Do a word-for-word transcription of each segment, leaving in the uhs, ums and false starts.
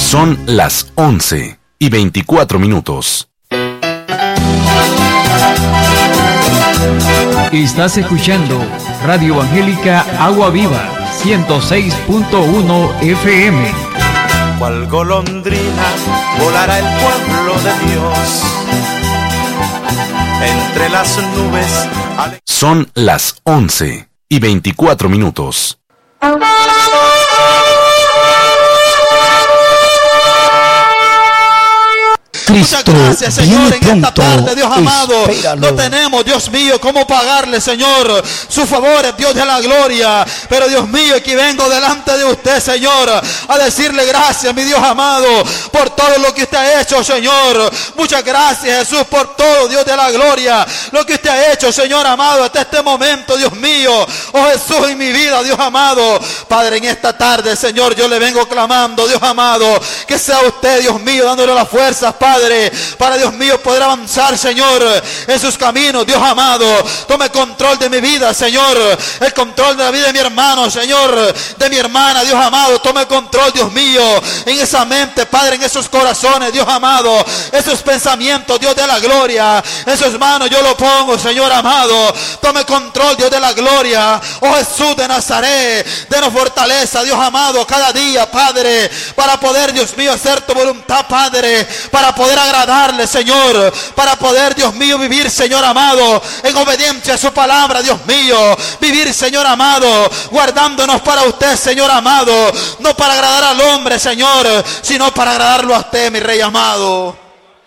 Son las once y veinticuatro minutos. Estás escuchando Radio Evangélica Agua Viva, ciento seis punto uno F M. Cual golondrina volará el pueblo de Dios entre las nubes. Son las once y veinticuatro minutos. Muchas gracias, Señor, en esta tarde, Dios amado. Espéralo. No tenemos, Dios mío, cómo pagarle, Señor, sus favores, Dios de la gloria. Pero, Dios mío, aquí vengo delante de usted, Señor, a decirle gracias, mi Dios amado, por todo lo que usted ha hecho, Señor. Muchas gracias, Jesús, por todo, Dios de la gloria, lo que usted ha hecho, Señor amado, hasta este momento, Dios mío. Oh, Jesús, en mi vida, Dios amado. Padre, en esta tarde, Señor, yo le vengo clamando, Dios amado, que sea usted, Dios mío, dándole las fuerzas, Padre, para, Dios mío, poder avanzar, Señor, en sus caminos. Dios amado, tome control de mi vida, Señor, el control de la vida de mi hermano, Señor, de mi hermana. Dios amado, tome control, Dios mío, en esa mente, Padre, en esos corazones, Dios amado, esos pensamientos, Dios de la gloria, en sus manos yo lo pongo, Señor amado. Tome control, Dios de la gloria. Oh, Jesús de Nazaret, denos fortaleza, Dios amado, cada día, Padre, para poder, Dios mío, hacer tu voluntad, Padre, para poder agradarle, Señor, para poder, Dios mío, vivir, Señor amado, en obediencia a su palabra, Dios mío, vivir, Señor amado, guardándonos para usted, Señor amado, no para agradar al hombre, Señor, sino para agradarlo a usted, mi Rey amado.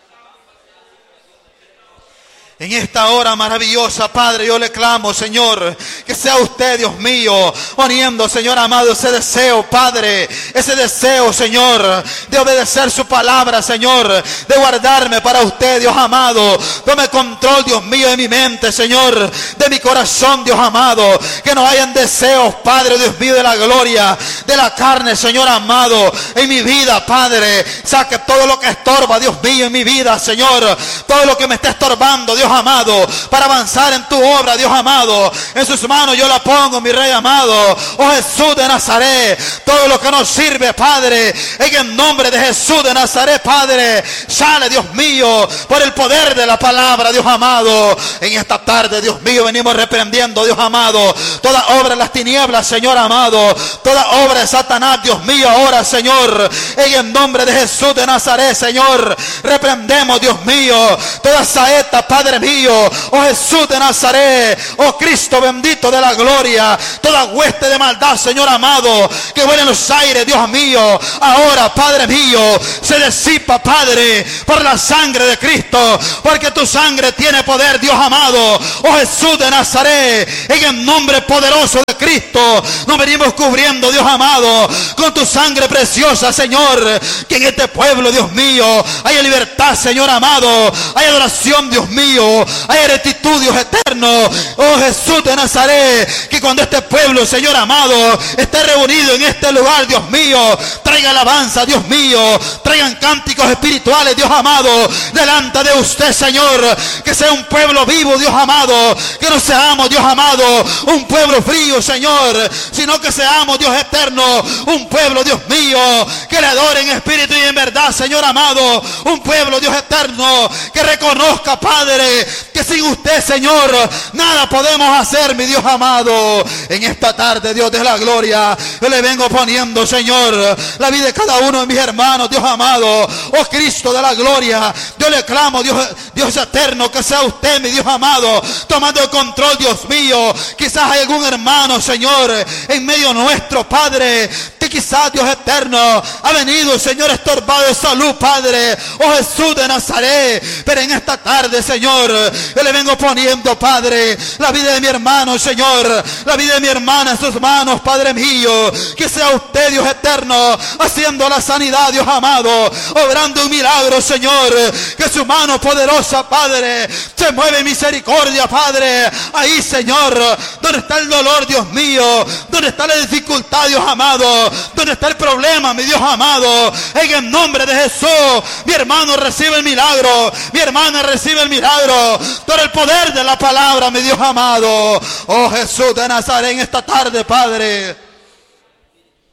En esta hora maravillosa, Padre, yo le clamo, Señor, que sea usted, Dios mío, poniendo, Señor amado, ese deseo, Padre, ese deseo, Señor, de obedecer su palabra, Señor, de guardarme para usted, Dios amado. Tome control, Dios mío, de mi mente, Señor, de mi corazón, Dios amado, que no hayan deseos, Padre, Dios mío, de la gloria, de la carne, Señor amado, en mi vida, Padre. Saque todo lo que estorba, Dios mío, en mi vida, Señor, todo lo que me está estorbando, Dios amado, para avanzar en tu obra, Dios amado. En sus manos yo la pongo, mi Rey amado. Oh, Jesús de Nazaret, todo lo que nos sirve, Padre, en el nombre de Jesús de Nazaret, Padre, sale, Dios mío, por el poder de la palabra, Dios amado. En esta tarde, Dios mío, venimos reprendiendo, Dios amado, toda obra de las tinieblas, Señor amado, toda obra de Satanás, Dios mío, ahora, Señor, en el nombre de Jesús de Nazaret, Señor, reprendemos, Dios mío, toda saeta, Padre mío, oh Jesús de Nazaret, oh Cristo bendito de la gloria, toda hueste de maldad, Señor amado, que vuela en los aires, Dios mío, ahora, Padre mío, se disipa, Padre, por la sangre de Cristo, porque tu sangre tiene poder, Dios amado. Oh Jesús de Nazaret, en el nombre poderoso de Cristo, nos venimos cubriendo, Dios amado, con tu sangre preciosa, Señor, que en este pueblo, Dios mío, haya libertad, Señor amado, hay adoración, Dios mío, hay rectitud, Dios eterno. Oh Jesús de Nazaret, que cuando este pueblo, Señor amado, esté reunido en este lugar, Dios mío, traiga alabanza, Dios mío, traigan cánticos espirituales, Dios amado, delante de usted, Señor, que sea un pueblo vivo, Dios amado, que no seamos, Dios amado, un pueblo frío, Señor, sino que seamos, Dios eterno, un pueblo, Dios mío, que le adore en espíritu y en verdad, Señor amado, un pueblo, Dios eterno, que reconozca, Padre, que sin usted, Señor, nada podemos hacer, mi Dios amado. En esta tarde, Dios de la gloria, yo le vengo poniendo, Señor, la vida de cada uno de mis hermanos, Dios amado. Oh Cristo de la gloria, yo le clamo, Dios, Dios eterno, que sea usted, mi Dios amado, tomando el control, Dios mío. Quizás hay algún hermano, Señor, en medio nuestro, Padre, que quizás, Dios eterno, ha venido, Señor, estorbado de salud, Padre. Oh Jesús de Nazaret, pero en esta tarde, Señor, yo le vengo poniendo, Padre, la vida de mi hermano, Señor, la vida de mi hermana en sus manos, Padre mío. Que sea usted, Dios eterno, haciendo la sanidad, Dios amado, obrando un milagro, Señor. Que su mano poderosa, Padre, se mueve en misericordia, Padre. Ahí, Señor, donde está el dolor, Dios mío, donde está la dificultad, Dios amado, donde está el problema, mi Dios amado, en el nombre de Jesús, mi hermano recibe el milagro, mi hermana recibe el milagro, por el poder de la palabra, mi Dios amado. Oh Jesús de Nazaret, en esta tarde, Padre,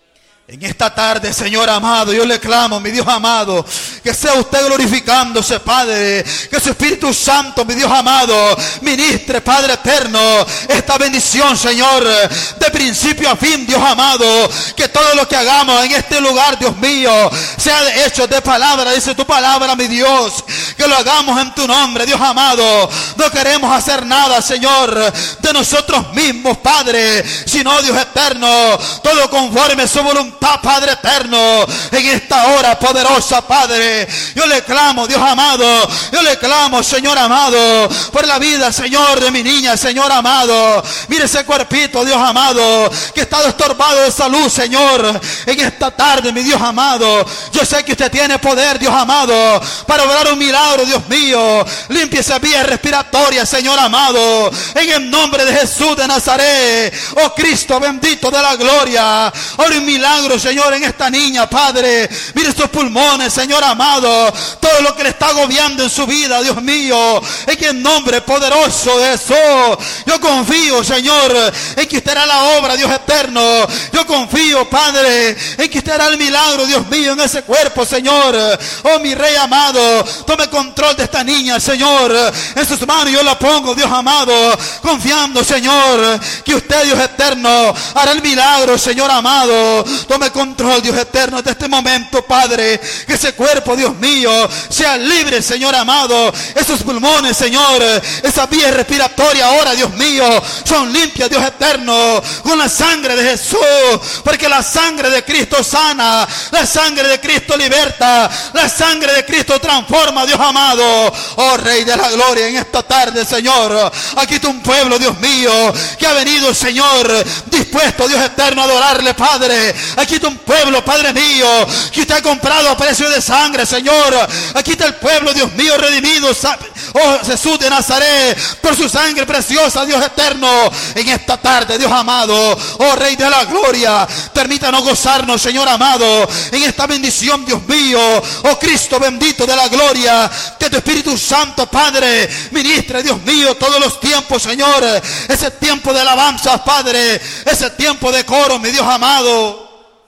En esta tarde, Señor amado, yo le clamo, mi Dios amado, que sea usted glorificándose, Padre, que su Espíritu Santo, mi Dios amado, ministre, Padre eterno, esta bendición, Señor, de principio a fin, Dios amado, que todo lo que hagamos en este lugar, Dios mío, sea de hechos, de palabra, dice tu palabra, mi Dios, que lo hagamos en tu nombre, Dios amado. No queremos hacer nada, Señor, de nosotros mismos, Padre, sino, Dios eterno, todo conforme a su voluntad, Padre eterno, en esta hora poderosa, Padre, yo le clamo, Dios amado, yo le clamo, Señor amado, por la vida, Señor, de mi niña, Señor amado. Mire ese cuerpito, Dios amado, que ha estado estorbado de salud, Señor, en esta tarde, mi Dios amado. Yo sé que usted tiene poder, Dios amado, para obrar un milagro, Dios mío. Limpie esa vía respiratoria, Señor amado, en el nombre de Jesús de Nazaret. Oh Cristo bendito de la gloria, ora un milagro, Señor, en esta niña, Padre. Mire sus pulmones, Señor amado, todo lo que le está agobiando en su vida, Dios mío, en el nombre poderoso de Jesús. Yo confío, Señor, en que usted hará la obra, Dios eterno. Yo confío, Padre, en que usted hará el milagro, Dios mío, en ese cuerpo, Señor. Oh, mi Rey amado, tome control de esta niña, Señor. En sus manos yo la pongo, Dios amado, confiando, Señor, que usted, Dios eterno, hará el milagro, Señor amado. Tome control, Dios eterno, de este momento, Padre. Que ese cuerpo, Dios mío, sea libre, Señor amado. Esos pulmones, Señor, esa vía respiratoria ahora, Dios mío, son limpias, Dios eterno, con la sangre de Jesús. Porque la sangre de Cristo sana, la sangre de Cristo liberta, la sangre de Cristo transforma, Dios amado. Oh Rey de la gloria, en esta tarde, Señor, aquí está un pueblo, Dios mío, que ha venido, Señor, dispuesto, Dios eterno, a adorarle, Padre. Aquí está un pueblo, Padre mío, que usted ha comprado a precio de sangre, Señor. Aquí está el pueblo, Dios mío, redimido, oh Jesús de Nazaret, por su sangre preciosa, Dios eterno. En esta tarde, Dios amado, oh Rey de la gloria, permítanos gozarnos, Señor amado, en esta bendición, Dios mío. Oh Cristo bendito de la gloria, que tu Espíritu Santo, Padre, ministre, Dios mío, todos los tiempos, Señor. Ese tiempo de alabanza, Padre, ese tiempo de coro, mi Dios amado.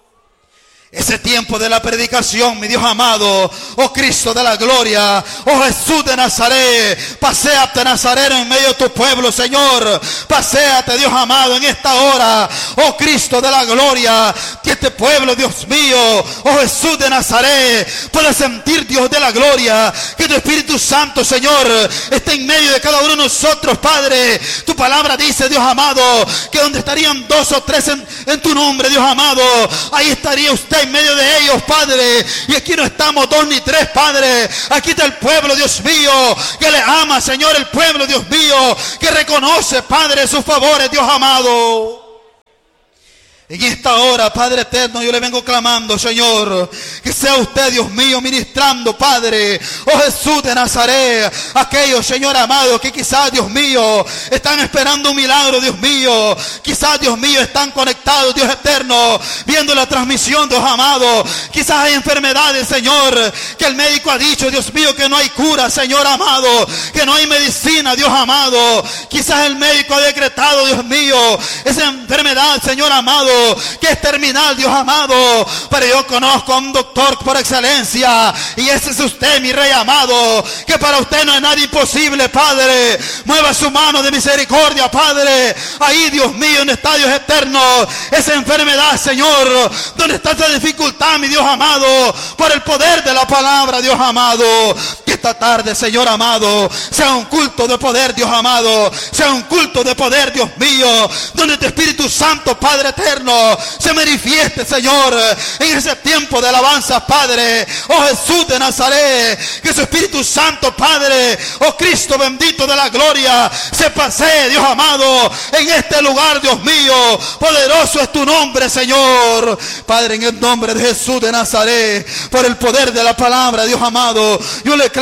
Ese tiempo de la predicación, mi Dios amado. Oh Cristo de la gloria, oh Jesús de Nazaret, paséate, Nazareno, en medio de tu pueblo, Señor. Paséate, Dios amado, en esta hora. Oh Cristo de la gloria, que este pueblo, Dios mío, oh Jesús de Nazaret, pueda sentir, Dios de la gloria, que tu Espíritu Santo, Señor, esté en medio de cada uno de nosotros, Padre. Tu palabra dice, Dios amado, que donde estarían dos o tres en, en tu nombre, Dios amado, ahí estaría usted en medio de ellos, Padre. Y aquí no estamos dos ni tres, Padre. Aquí está el pueblo, Dios mío, que le ama, Señor, el pueblo, Dios mío, que reconoce, Padre, sus favores, Dios amado. En esta hora, Padre eterno, yo le vengo clamando, Señor, que sea usted, Dios mío, ministrando, Padre, oh Jesús de Nazaret, aquellos, Señor amado, que quizás, Dios mío, están esperando un milagro, Dios mío, quizás, Dios mío, están conectados, Dios eterno, viendo la transmisión, Dios amado. Quizás hay enfermedades, Señor, que el médico ha dicho, Dios mío, que no hay cura, Señor amado, que no hay medicina, Dios amado. Quizás el médico ha decretado, Dios mío, esa enfermedad, Señor amado, que es terminal, Dios amado. Pero yo conozco a un doctor por excelencia, y ese es usted, mi Rey amado, que para usted no es nada imposible, Padre. Mueva su mano de misericordia, Padre. Ahí, Dios mío, en estadios eternos, esa enfermedad, Señor, donde está esa dificultad, mi Dios amado, por el poder de la palabra, Dios amado. Que esta tarde, Señor amado, sea un culto de poder, Dios amado, sea un culto de poder, Dios mío, donde tu Espíritu Santo, Padre eterno, se manifieste, Señor, en ese tiempo de alabanza, Padre. Oh Jesús de Nazaret, que su Espíritu Santo, Padre, oh Cristo bendito de la gloria, se pasee, Dios amado, en este lugar, Dios mío. Poderoso es tu nombre, Señor. Padre, en el nombre de Jesús de Nazaret, por el poder de la palabra, Dios amado, yo le clamo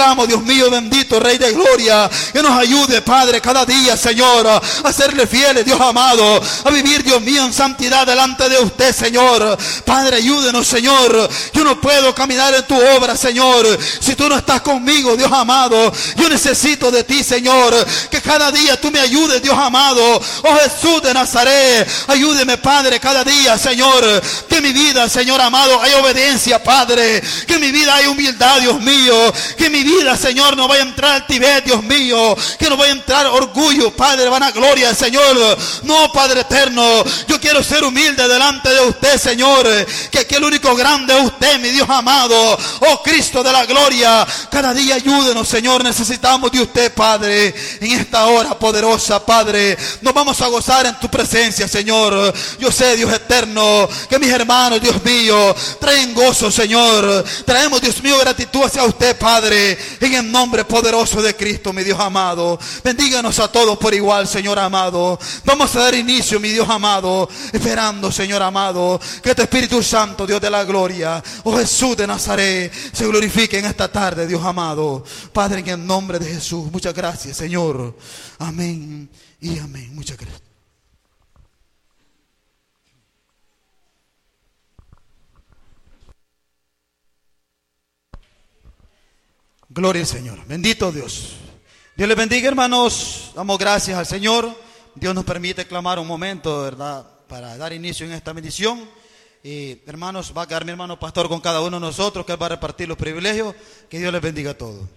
rogamos, Dios mío bendito, Rey de gloria, que nos ayude, Padre, cada día, Señor, a serle fieles, Dios amado, a vivir, Dios mío, en santidad delante de usted, Señor. Padre, ayúdenos, Señor. Yo no puedo caminar en tu obra, Señor, si tú no estás conmigo, Dios amado. Yo necesito de ti, Señor, que cada día tú me ayudes, Dios amado. Oh Jesús de Nazaret, ayúdeme, Padre, cada día, Señor, que en mi vida, Señor amado, hay obediencia, Padre, que en mi vida hay humildad, Dios mío, que en mi vida, Señor, no vaya a entrar altivez, Dios mío, que no vaya a entrar orgullo, Padre, vanagloria, Señor. No, Padre eterno, yo quiero ser humilde delante de usted, Señor, que aquí el único grande es usted, mi Dios amado. Oh Cristo de la gloria, cada día ayúdenos, Señor, necesitamos de usted, Padre, en esta hora poderosa, Padre. Nos vamos a gozar en tu presencia, Señor. Yo sé, Dios eterno, que mis hermanos, Dios mío, traen gozo, Señor. Traemos, Dios mío, gratitud hacia usted, Padre, en el nombre poderoso de Cristo, mi Dios amado. Bendíganos a todos por igual, Señor amado. Vamos a dar inicio, mi Dios amado, esperando, Señor amado, que tu Espíritu Santo, Dios de la gloria, oh Jesús de Nazaret, se glorifique en esta tarde, Dios amado. Padre, en el nombre de Jesús, muchas gracias, Señor. Amén y amén. Muchas gracias. Gloria al Señor. Bendito Dios. Dios les bendiga, hermanos. Damos gracias al Señor. Dios nos permite clamar un momento, ¿verdad?, para dar inicio en esta bendición. Y hermanos, va a quedar mi hermano pastor con cada uno de nosotros, que él va a repartir los privilegios. Que Dios les bendiga a todos.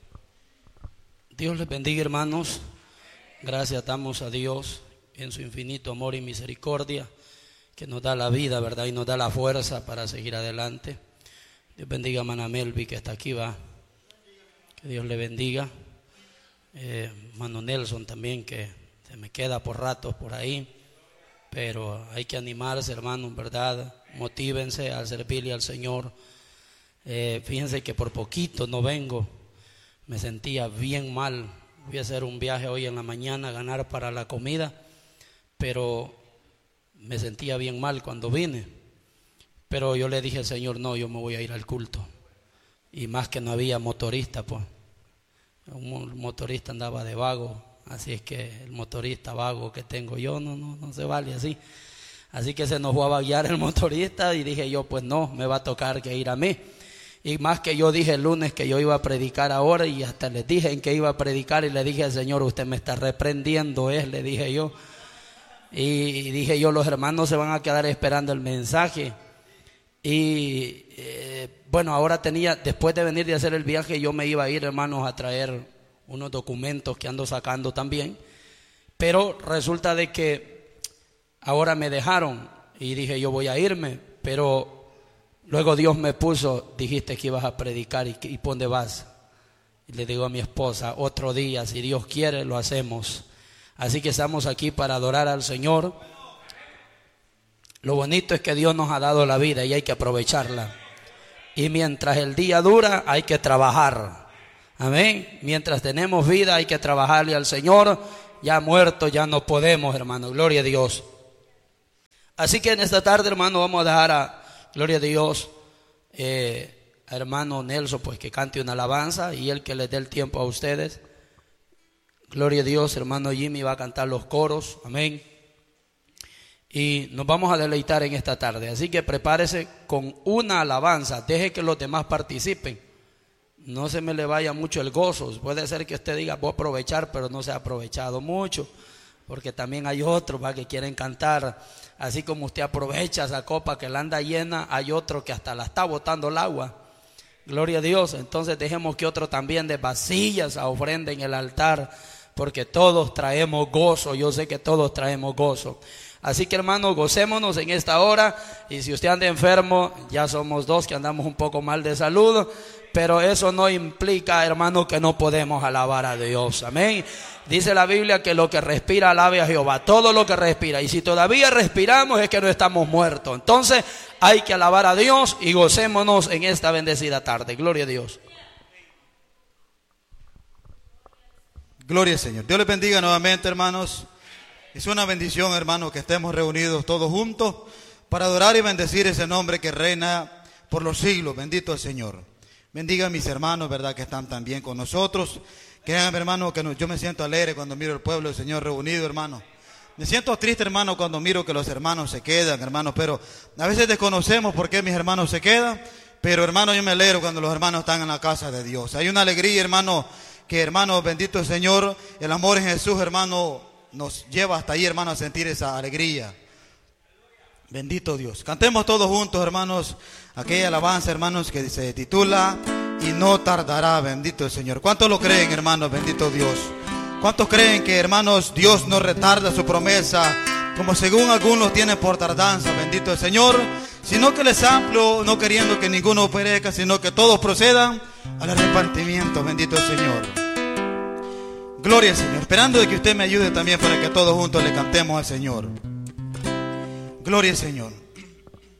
Dios les bendiga, hermanos. Gracias damos a Dios en su infinito amor y misericordia, que nos da la vida, ¿verdad?, y nos da la fuerza para seguir adelante. Dios bendiga a Mana Melvi, que está aquí, va. Que Dios le bendiga. Eh, Mano Nelson también, que se me queda por ratos por ahí. Pero hay que animarse, hermanos, ¿verdad? Motívense al servirle al Señor. Eh, fíjense que por poquito no vengo. Me sentía bien mal. Voy a hacer un viaje hoy en la mañana a ganar para la comida, pero me sentía bien mal cuando vine. Pero yo le dije al Señor, no, yo me voy a ir al culto. Y más que no había motorista, pues. Un motorista andaba de vago. Así es que el motorista vago que tengo yo no, no, no se vale así. Así que se nos fue a vaguear el motorista y dije yo, pues no, me va a tocar que ir a mí. Y más que yo dije el lunes que yo iba a predicar ahora, y hasta les dije en que iba a predicar, y le dije al Señor, usted me está reprendiendo, es, le dije yo. Y dije yo, los hermanos se van a quedar esperando el mensaje. Y eh, bueno, ahora tenía, después de venir de hacer el viaje, yo me iba a ir, hermanos, a traer unos documentos que ando sacando también, pero resulta de que ahora me dejaron y dije yo voy a irme, pero luego Dios me puso, dijiste que ibas a predicar, y, y ¿por dónde vas? Y le digo a mi esposa, otro día, si Dios quiere lo hacemos. Así que estamos aquí para adorar al Señor. Lo bonito es que Dios nos ha dado la vida y hay que aprovecharla, y mientras el día dura hay que trabajar. Amén. Mientras tenemos vida hay que trabajarle al Señor. Ya muerto ya no podemos, hermano. Gloria a Dios. Así que en esta tarde, hermano, vamos a dejar a, gloria a Dios, eh, a hermano Nelson, pues que cante una alabanza, y él que les dé el tiempo a ustedes. Gloria a Dios. Hermano Jimmy va a cantar los coros. Amén. Y nos vamos a deleitar en esta tarde. Así que prepárese con una alabanza. Deje que los demás participen. No se me le vaya mucho el gozo. Puede ser que usted diga voy a aprovechar, pero no se ha aprovechado mucho, porque también hay otros, ¿va?, que quieren cantar. Así como usted aprovecha esa copa que la anda llena, hay otro que hasta la está botando el agua. Gloria a Dios. Entonces dejemos que otro también de vasillas a ofrenda en el altar, porque todos traemos gozo. Yo sé que todos traemos gozo. Así que, hermanos, gocémonos en esta hora. Y si usted anda enfermo, ya somos dos que andamos un poco mal de salud, pero eso no implica, hermano, que no podemos alabar a Dios. Amén. Dice la Biblia que lo que respira alabe a Jehová. Todo lo que respira. Y si todavía respiramos es que no estamos muertos. Entonces hay que alabar a Dios y gocémonos en esta bendecida tarde. Gloria a Dios. Gloria al Señor. Dios les bendiga nuevamente, hermanos. Es una bendición, hermanos, que estemos reunidos todos juntos para adorar y bendecir ese nombre que reina por los siglos. Bendito el Señor. Bendiga a mis hermanos, ¿verdad?, que están también con nosotros. Créanme, hermano, que no, yo me siento alegre cuando miro el pueblo del Señor reunido, hermano. Me siento triste, hermano, cuando miro que los hermanos se quedan, hermano, pero a veces desconocemos por qué mis hermanos se quedan, pero, hermano, yo me alegro cuando los hermanos están en la casa de Dios. Hay una alegría, hermano, que, hermano, bendito el Señor, el amor en Jesús, hermano, nos lleva hasta ahí, hermano, a sentir esa alegría. Bendito Dios. Cantemos todos juntos, hermanos, aquella alabanza, hermanos, que se titula Y no tardará, bendito el Señor. ¿Cuántos lo creen, hermanos? Bendito Dios. ¿Cuántos creen que, hermanos, Dios no retarda su promesa, como según algunos tienen por tardanza, bendito el Señor, sino que les amplio, no queriendo que ninguno perezca, sino que todos procedan al arrepentimiento, bendito el Señor. Gloria al Señor, esperando de que usted me ayude también para que todos juntos le cantemos al Señor. Gloria al Señor.